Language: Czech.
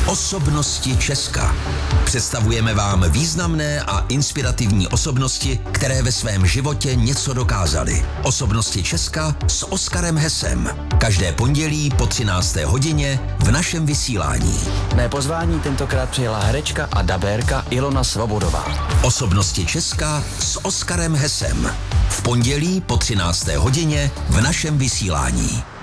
Osobnosti Česka. Představujeme vám významné a inspirativní osobnosti, které ve svém životě něco dokázaly. Osobnosti Česka s Oskarem Hesem. Každé pondělí po 13. hodině v našem vysílání. Mé pozvání tentokrát přijela herečka a dabérka Ilona Svobodová. Osobnosti Česka s Oskarem Hesem. V pondělí po 13. hodině v našem vysílání.